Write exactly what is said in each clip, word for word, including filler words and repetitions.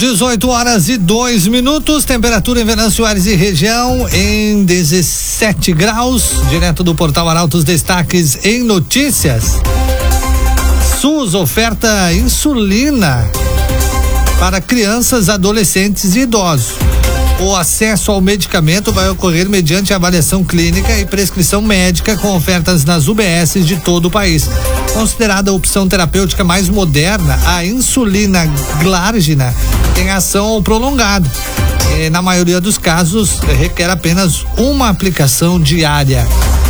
dezoito horas e dois minutos, temperatura em Venâncio Aires e região em dezessete graus, direto do portal Arautos, destaques em notícias. SUS oferta insulina para crianças, adolescentes e idosos. O acesso ao medicamento vai ocorrer mediante avaliação clínica e prescrição médica com ofertas nas U B S de todo o país. Considerada a opção terapêutica mais moderna, a insulina glargina tem ação prolongada. E, na maioria dos casos, requer apenas uma aplicação diária.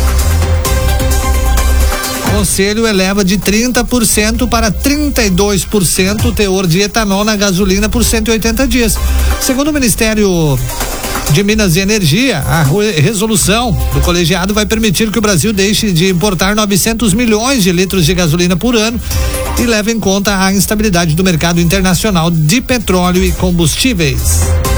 O Conselho eleva de trinta por cento para trinta e dois por cento o teor de etanol na gasolina por cento e oitenta dias. Segundo o Ministério de Minas e Energia, a resolução do colegiado vai permitir que o Brasil deixe de importar novecentos milhões de litros de gasolina por ano e leve em conta a instabilidade do mercado internacional de petróleo e combustíveis.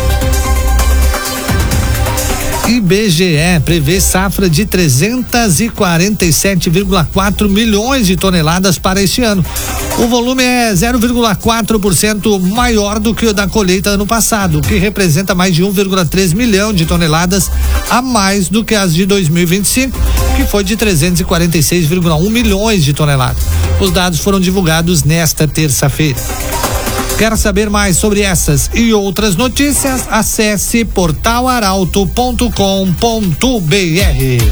I B G E prevê safra de trezentos e quarenta e sete vírgula quatro milhões de toneladas para este ano. O volume é zero vírgula quatro por cento maior do que o da colheita ano passado, o que representa mais de um vírgula três milhão de toneladas a mais do que as de dois mil e vinte e cinco, que foi de trezentos e quarenta e seis vírgula um milhões de toneladas. Os dados foram divulgados nesta terça-feira. Quer saber mais sobre essas e outras notícias? Acesse portal arauto ponto com ponto br.